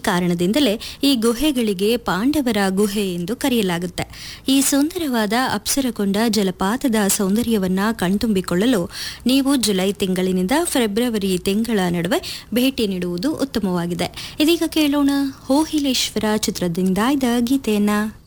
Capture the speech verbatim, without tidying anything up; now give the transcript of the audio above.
ಕಾರಣದಿಂದಲೇ ಈ ಗುಹೆಗಳಿಗೆ ಪಾಂಡವರ ಗುಹೆ ಎಂದು ಕರೆಯಲಾಗುತ್ತೆ. ಈ ಸುಂದರವಾದ ಅಪ್ಸರಕೊಂಡ ಜಲಪಾತದ ಸೌಂದರ್ಯವನ್ನ ಕಣ್ತುಂಬಿಕೊಳ್ಳಲು ನೀವು ಜುಲೈ ತಿಂಗಳಿನಿಂದ ಫೆಬ್ರವರಿ ತಿಂಗಳ ನಡುವೆ ಭೇಟಿ ನೀಡುವುದು ಉತ್ತಮವಾಗಿದೆ. ಇದೀಗ ಕೇಳೋಣ ಹೋಹಿಲೇಶ್ವರ ಚಿತ್ರದಿಂದ ಇದ್ದ ಗೀತೆಯನ್ನ.